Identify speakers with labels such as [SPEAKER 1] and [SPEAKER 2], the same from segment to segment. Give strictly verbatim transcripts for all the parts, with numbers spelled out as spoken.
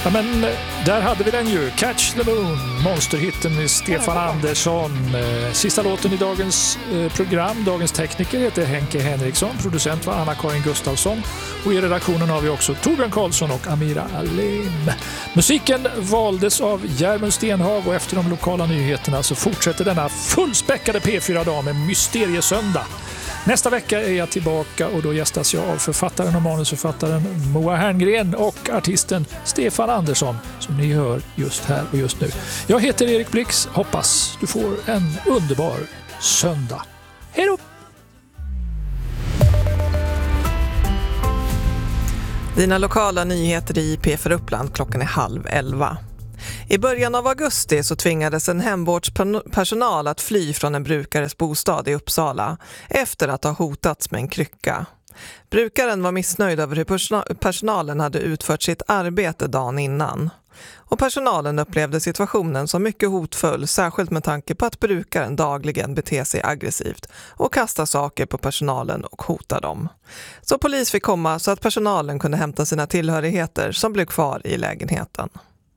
[SPEAKER 1] Ja, men där hade vi den ju. Catch the Moon, monsterhitten med Stefan Andersson. Sista låten i dagens program. Dagens tekniker heter Henke Henriksson. Producent var Anna-Karin Gustafsson. Och i redaktionen har vi också Torbjörn Karlsson och Amira Alim. Musiken valdes av Järmen Stenhav och efter de lokala nyheterna så fortsätter denna fullspäckade P fyra-dag med Mysteriesöndag. Nästa vecka är jag tillbaka och då gästas jag av författaren och manusförfattaren Moa Herngren och artisten Stefan Andersson som ni hör just här och just nu. Jag heter Erik Blix, hoppas du får en underbar söndag. Hej då!
[SPEAKER 2] Dina lokala nyheter i P fyra Uppland klockan är halv elva. I början av augusti så tvingades en hemvårdspersonal att fly från en brukares bostad i Uppsala efter att ha hotats med en krycka. Brukaren var missnöjd över hur personalen hade utfört sitt arbete dagen innan. Och personalen upplevde situationen som mycket hotfull, särskilt med tanke på att brukaren dagligen beter sig aggressivt och kastar saker på personalen och hotar dem. Så polis fick komma så att personalen kunde hämta sina tillhörigheter som blev kvar i lägenheten.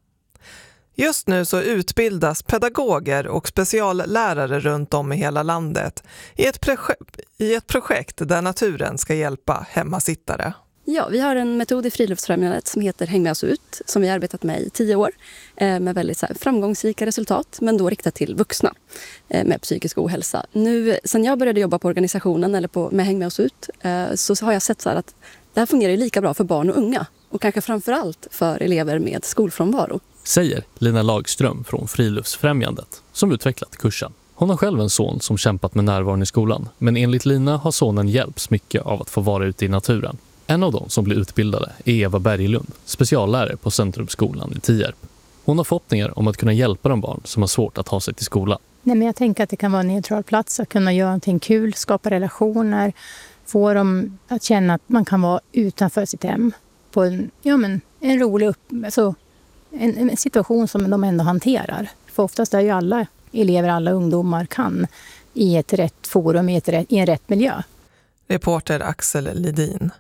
[SPEAKER 2] Just nu så utbildas pedagoger och speciallärare runt om i hela landet i ett, proje- i ett projekt där naturen ska hjälpa hemmasittare.
[SPEAKER 3] Ja, vi har en metod i Friluftsfrämjandet som heter Häng med oss ut som vi har arbetat med i tio år eh, med väldigt så här, framgångsrika resultat men då riktat till vuxna eh, med psykisk ohälsa. Nu, sen jag började jobba på organisationen eller på, med Häng med oss ut eh, så har jag sett så här att det här fungerar ju lika bra för barn och unga och kanske framförallt för elever med skolfrånvaro.
[SPEAKER 4] Säger Lina Lagström från Friluftsfrämjandet som utvecklat kursen. Hon har själv en son som kämpat med närvaron i skolan, men enligt Lina har sonen hjälpts mycket av att få vara ute i naturen. En av dem som blir utbildade är Eva Berglund, speciallärare på Centrumskolan i Tierp. Hon har förhoppningar om att kunna hjälpa de barn som har svårt att ta sig till skolan.
[SPEAKER 5] Nej, men jag tänker att det kan vara en neutral plats att kunna göra någonting kul, skapa relationer, få dem att känna att man kan vara utanför sitt hem på en, ja, men en rolig upp, alltså en, en situation som de ändå hanterar. För oftast är ju alla elever, alla ungdomar kan i ett rätt forum, i, ett rätt, i en rätt miljö.
[SPEAKER 2] Reporter Axel Lidin.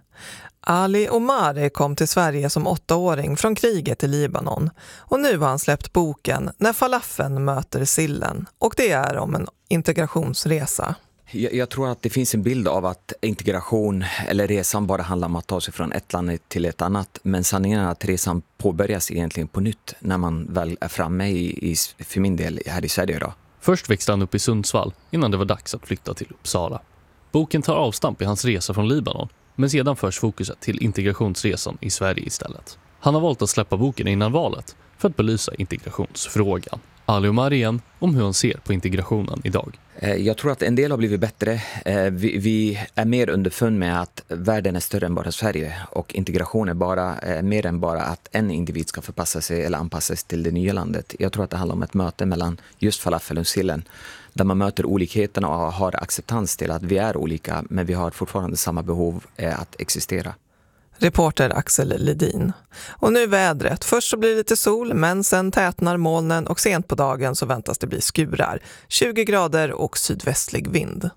[SPEAKER 2] Ali Omari kom till Sverige som åttaåring från kriget i Libanon och nu har han släppt boken När falafeln möter sillen och det är om en integrationsresa.
[SPEAKER 6] Jag, jag tror att det finns en bild av att integration eller resan bara handlar om att ta sig från ett land till ett annat, men sanningen är att resan påbörjas egentligen på nytt när man väl är framme i, i för min del här i Sverige då.
[SPEAKER 4] Först växte han upp i Sundsvall innan det var dags att flytta till Uppsala. Boken tar avstamp i hans resa från Libanon, men sedan förs fokuset till integrationsresan i Sverige istället. Han har valt att släppa boken innan valet för att belysa integrationsfrågan. Ali Omar igen om hur han ser på integrationen idag.
[SPEAKER 6] Jag tror att en del har blivit bättre. Vi, vi är mer underfund med att världen är större än bara Sverige och integration är bara, mer än bara att en individ ska förpassa sig eller anpassa sig till det nya landet. Jag tror att det handlar om ett möte mellan just falafel och sillen där man möter olikheterna och har acceptans till att vi är olika men vi har fortfarande samma behov att existera.
[SPEAKER 2] Reporter Axel Lidin. Och nu vädret. Först så blir det lite sol men sen tätnar molnen och sent på dagen så väntas det bli skurar. tjugo grader och sydvästlig vind.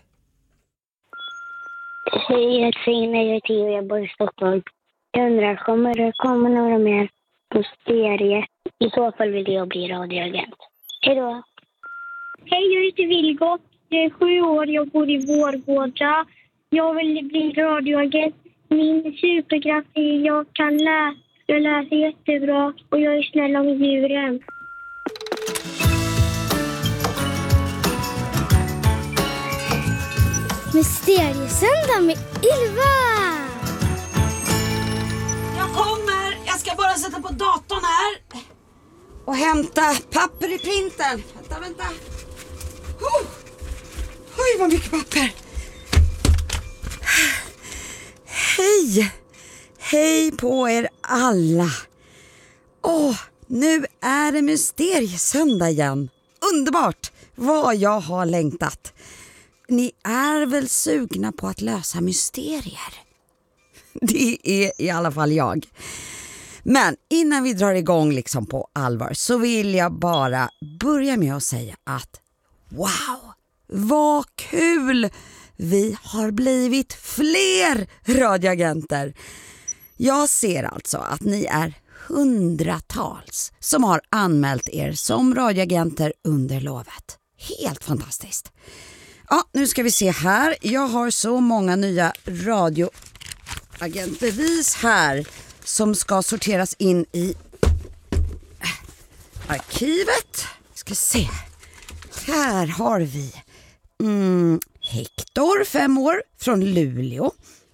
[SPEAKER 7] Hej, jag heter Signe, jag är tio och jag bor i Stockholm. Jag undrar, kommer det komma några mer mysterier? I så fall vill jag bli radioagent. Hej då!
[SPEAKER 8] Hej, jag heter Vilgot. Jag är sju år, jag bor i Vårgårda. Jag vill bli radioagent. Min superkraft är att jag kan läsa. Jag läser jättebra och jag är snäll om djuren.
[SPEAKER 9] Mysteriesöndag med Ylva!
[SPEAKER 10] Jag kommer! Jag ska bara sätta på datorn här. Och hämta papper i printen. Vänta, vänta. Oh. Oj, vad mycket papper. Hej! Hej på er alla! Åh, nu är det mysteriesöndag igen. Underbart! Vad jag har längtat. Ni är väl sugna på att lösa mysterier? Det är i alla fall jag. Men innan vi drar igång liksom på allvar så vill jag bara börja med att säga att wow, vad kul! Vi har blivit fler radioagenter. Jag ser alltså att ni är hundratals som har anmält er som radioagenter under lovet. Helt fantastiskt. Ja, nu ska vi se här. Jag har så många nya radioagentbevis här som ska sorteras in i arkivet. Ska se. Här har vi mm, Hector, fem år, från Luleå.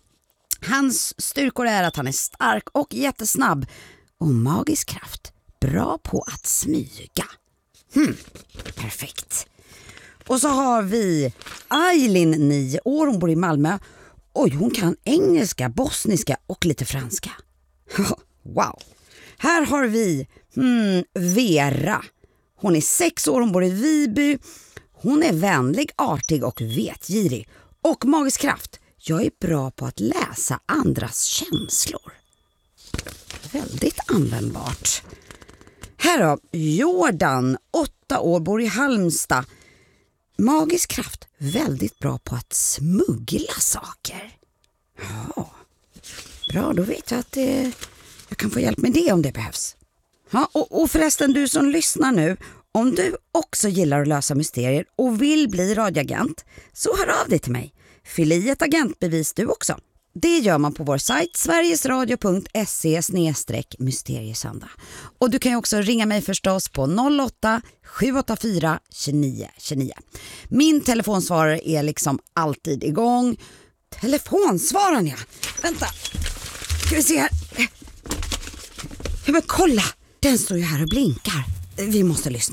[SPEAKER 10] Hans styrkor är att han är stark och jättesnabb och magisk kraft. Bra på att smyga. Hmm, perfekt. Och så har vi Eileen, nio år, hon bor i Malmö. Oj, hon kan engelska, bosniska och lite franska. Wow. Här har vi hmm, Vera. Hon är sex år, hon bor i Viby. Hon är vänlig, artig och vetgirig. Och magisk kraft. Jag är bra på att läsa andras känslor. Väldigt användbart. Här har Jordan, åtta år, bor i Halmstad. Magisk kraft. Väldigt bra på att smuggla saker. Ja. Bra, då vet jag att det, jag kan få hjälp med det om det behövs. Ja, och, och förresten, du som lyssnar nu, om du också gillar att lösa mysterier och vill bli radioagent, så hör av dig till mig. Fyll i ett agentbevis du också. Det gör man på vår sajt sverigesradio punkt se slash mysteriesöndag. Och du kan ju också ringa mig förstås på noll åtta sju åtta fyra tjugonio tjugonio. Min telefonsvarare är liksom alltid igång. Telefonsvararen, ja. Vänta. Ska vi se här. Ja, men kolla. Den står ju här och blinkar. Vi måste lyssna.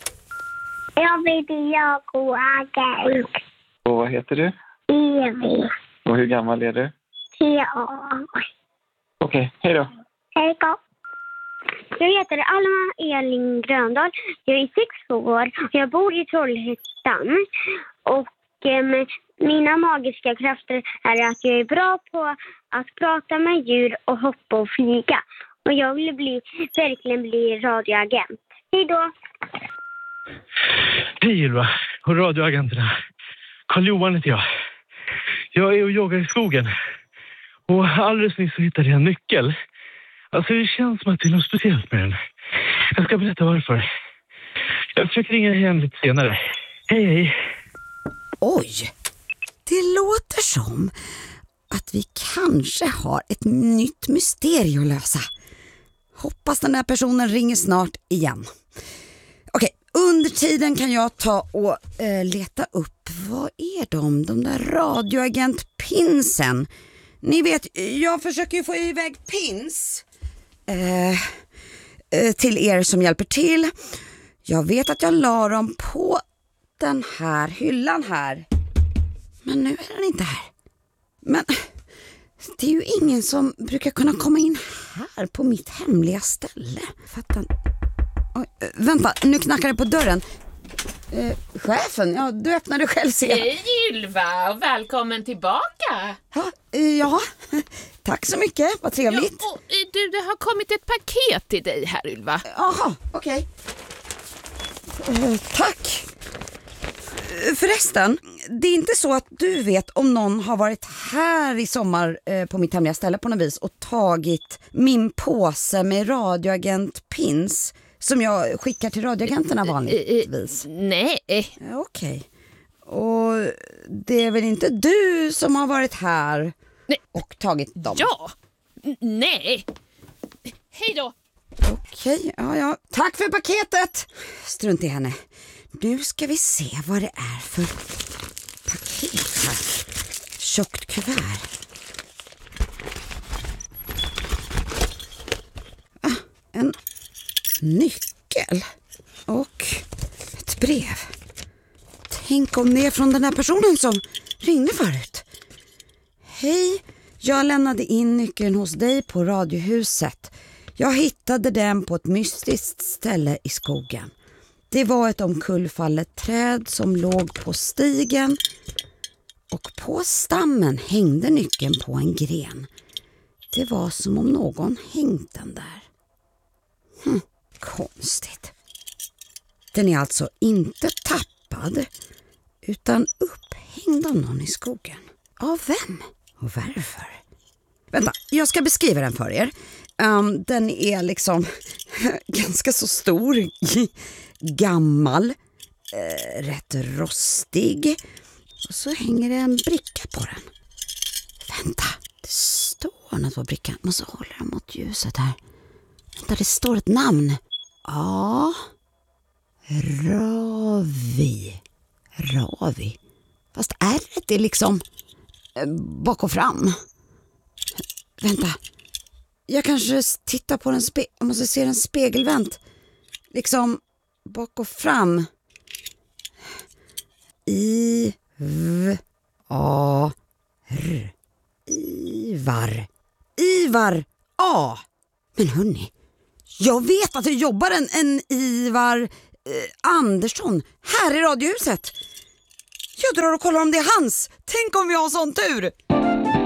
[SPEAKER 7] Jag heter Jakob Agent.
[SPEAKER 11] Och vad heter du?
[SPEAKER 7] Evi.
[SPEAKER 11] Och hur gammal är du?
[SPEAKER 7] Tre år.
[SPEAKER 11] Okej, okay, hej då.
[SPEAKER 7] Hej då. Jag heter Alma Elin Gröndal. Jag är sex år och jag bor i Trollhättan. Och eh, mina magiska krafter är att jag är bra på att prata med djur och hoppa och flyga. Och jag vill bli, verkligen bli radioagent. Hej då.
[SPEAKER 12] Hej Ylva och radioagenterna. Karl-Johan heter jag. Jag är och joggar i skogen. Och alldeles nyss så hittade jag en nyckel. Alltså det känns som att det är något speciellt med den. Jag ska berätta varför. Jag försöker ringa igen lite senare. Hej hej.
[SPEAKER 10] Oj, det låter som att vi kanske har ett nytt mysterium att lösa. Hoppas den här personen ringer snart igen. Okej, under tiden kan jag ta och eh, leta upp, vad är de, de där radioagentpinsen. Ni vet, jag försöker ju få iväg pins eh, eh, till er som hjälper till. Jag vet att jag la dem på den här hyllan här. Men nu är den inte här. Men det är ju ingen som brukar kunna komma in här på mitt hemliga ställe. Fattar. Oj, vänta, nu knackar det på dörren. Eh, chefen, ja, du öppnade själv. Se.
[SPEAKER 13] Hej Ylva och välkommen tillbaka.
[SPEAKER 10] Ja, eh, ja. Tack så mycket, vad trevligt.
[SPEAKER 13] Ja, och, du, det har kommit ett paket till dig här Ylva.
[SPEAKER 10] Jaha, okej. Okay. Eh, tack. Förresten, det är inte så att du vet om någon har varit här i sommar eh, på mitt hemliga ställe på något vis och tagit min påse med radioagentpins som jag skickar till radioagenterna vanligtvis?
[SPEAKER 13] Nej.
[SPEAKER 10] Okej. Okay. Och det är väl inte du som har varit här nej. Och tagit dem?
[SPEAKER 13] Ja, nej. Hej då.
[SPEAKER 10] Okej, okay, ja, ja. Tack för paketet. Strunt i henne. Nu ska vi se vad det är för paket här. Tjockt kuvert. Ah, en nyckel. Och ett brev. Tänk om det är från den här personen som ringde förut. Hej, jag lämnade in nyckeln hos dig på radiohuset. Jag hittade den på ett mystiskt ställe i skogen. Det var ett omkullfallet träd som låg på stigen och på stammen hängde nyckeln på en gren. Det var som om någon hängt den där. Hm, konstigt. Den är alltså inte tappad utan upphängd av någon i skogen. Av vem och varför? Vänta, jag ska beskriva den för er. Um, den är liksom ganska så stor, gammal, uh, rätt rostig. Och så hänger det en bricka på den. Vänta, det står något på brickan. Jag måste hålla den mot ljuset här. Vänta, det står ett namn. Ja, Ravi. Ravi. Fast ärret är liksom eh, bak och fram. Vänta. Jag kanske tittar på den spe- jag måste se den spegelvänt. Liksom bak och fram. I v a r Ivar. Ivar A. Men hörni, jag vet att det jobbar en, en Ivar eh, Andersson här i Radiohuset. Jag drar och kollar om det är hans. Tänk om vi har sån tur.